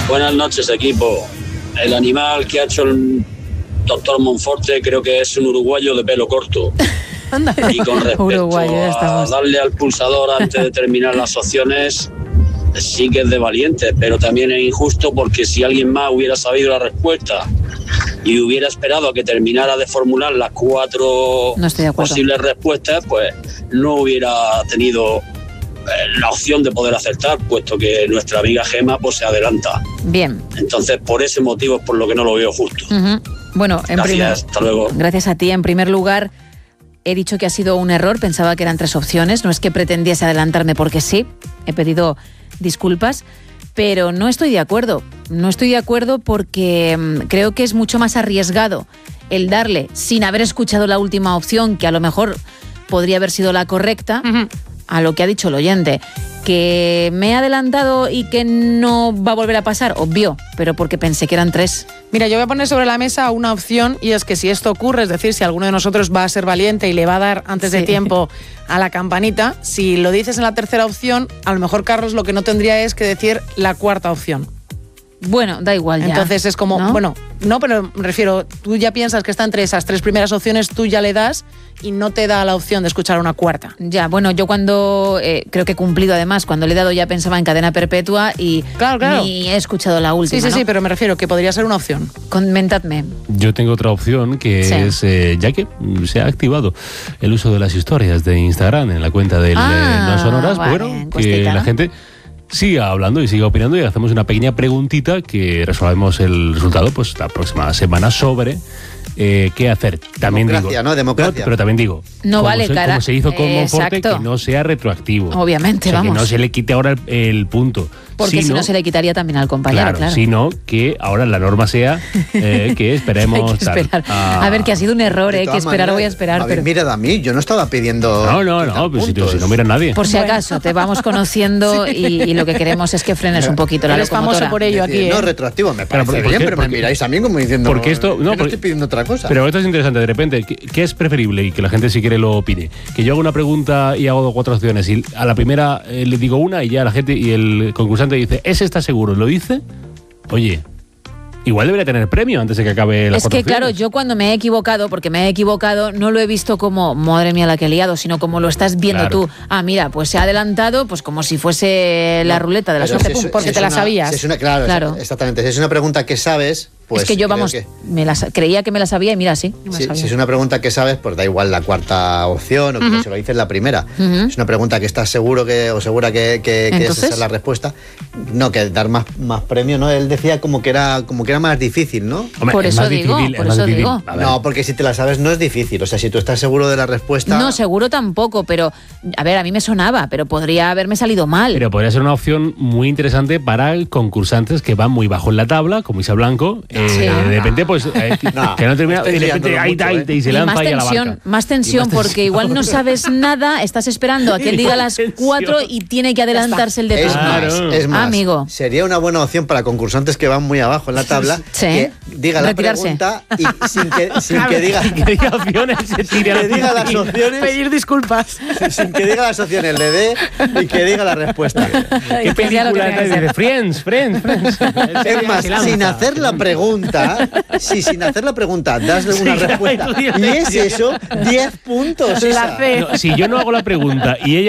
Buenas noches, equipo. El animal que ha hecho el doctor Monforte creo que es un uruguayo de pelo corto. Anda. Y con respecto Uruguayo, ya a estamos. darle al pulsador antes de terminar las opciones, sí que es de valiente, pero también es injusto porque si alguien más hubiera sabido la respuesta y hubiera esperado a que terminara de formular las 4 No estoy de acuerdo. posibles respuestas, pues no hubiera tenido la opción de poder acertar, puesto que nuestra amiga Gema pues se adelanta. Bien. Entonces, por ese motivo es por lo que no lo veo justo. Ujú. Bueno, Gracias, hasta luego. Gracias a ti. En primer lugar, he dicho que ha sido un error. Pensaba que eran 3 opciones. No es que pretendiese adelantarme porque sí. He pedido disculpas. Pero no estoy de acuerdo. No estoy de acuerdo porque creo que es mucho más arriesgado el darle sin haber escuchado la última opción, que a lo mejor podría haber sido la correcta, a lo que ha dicho el oyente. Que me he adelantado y que no va a volver a pasar, obvio, pero porque pensé que eran 3. Mira, yo voy a poner sobre la mesa una opción, y es que si esto ocurre, es decir, si alguno de nosotros va a ser valiente y le va a dar antes de tiempo a la campanita, si lo dices en la tercera opción, a lo mejor, Carlos, lo que no tendría es que decir la cuarta opción. Bueno, da igual ya. Entonces es como, ¿no? bueno, no, pero me refiero, tú ya piensas que está entre esas 3 primeras opciones, tú ya le das y no te da la opción de escuchar una cuarta. Ya, bueno, yo cuando, creo que he cumplido además, cuando le he dado ya pensaba en cadena perpetua y Claro. ni he escuchado la última, Sí, ¿no? sí, pero me refiero que podría ser una opción. Comentadme. Yo tengo otra opción que Sí. es, ya que se ha activado el uso de las historias de Instagram en la cuenta del No Sonoras, vale, bueno, que encuestita, la ¿no? gente siga hablando y siga opinando y hacemos una pequeña preguntita que resolvemos el resultado pues la próxima semana sobre qué hacer. También Democracia, digo, ¿no? Democracia. Pero también digo, No vale, cara. como se hizo con Monforte, Exacto. que no sea retroactivo. Obviamente, O sea, vamos. que no se le quite ahora el punto. Porque si no se le quitaría también al compañero, claro. Sino que ahora la norma sea que esperemos. Hay que esperar. tal. A ver, que ha sido un error, De que todas esperar maneras, voy a esperar. ver, Pero mirad a mí, yo no estaba pidiendo... No, pues si no mira nadie. por si acaso, te vamos conociendo y lo que queremos es que frenes un poquito la Eres famoso locomotora. por ello aquí, ¿eh? No, retroactivo, me Pero, parece ¿por bien, qué? pero me miráis a mí como diciendo... Porque esto... yo no porque- estoy pidiendo otra cosa. Pero esto es interesante, de repente, ¿qué es preferible? Y que la gente si quiere lo opine. Que yo hago una pregunta y hago 4 opciones y a la primera le digo una y ya la gente y el concursante dice, ¿ese está seguro? ¿Lo dice? Oye, igual debería tener premio antes de que acabe la Es que claro, yo cuando me he equivocado, porque me he equivocado, no lo he visto como, madre mía la que he liado, sino como lo estás viendo Claro. tú. Ah, mira, pues se ha adelantado, pues como si fuese la ruleta de la Pero suerte, si pum, es- porque si te es la una- sabías. si es una, claro, exactamente. Si es una pregunta que sabes, pues... es que yo, creo vamos, que- creía que me la sabía y mira, sí. no me la Si, sabía. si es una pregunta que sabes, pues da igual la cuarta opción o como se lo dices la primera. Es una pregunta que estás seguro que o segura que esa Entonces, es la respuesta. No, que dar más premio, ¿no? Él decía como que era más difícil, ¿no? Hombre, por es eso más digo, difícil, por es más eso difícil. digo. A ver, No, porque si te la sabes no es difícil. O sea, si tú estás seguro de la respuesta... No, seguro tampoco, pero a ver, a mí me sonaba, pero podría haberme salido mal. Pero podría ser una opción muy interesante para concursantes que van muy bajo en la tabla, como Isa Blanco. Sí. De repente, pues, No, que no termina, estáis de repente liándolo ahí mucho, está, y se Y lanza más ahí a la tensión, barca. más tensión, Y más porque tensión. igual no sabes nada, estás esperando a que él diga las Tensión. 4 y tiene que adelantarse el de Es turno. Claro. es más, Amigo. sería una buena opción para concursantes que van muy abajo en la tabla Sí. que diga la Retirarse. pregunta y sin que diga... Que diga opciones, se tire a la que diga las piscina. opciones, Pedir disculpas. sin que diga las opciones, le dé y que diga la respuesta. ¿Qué Que sea lo que película? tenga que Dice, ser. Friends. Es más, Se lanza. sin hacer la pregunta, sin hacer la pregunta, das una Sí, respuesta tú di la y es lección. eso, 10 puntos. La Isa. C. No, si yo no hago la pregunta y ella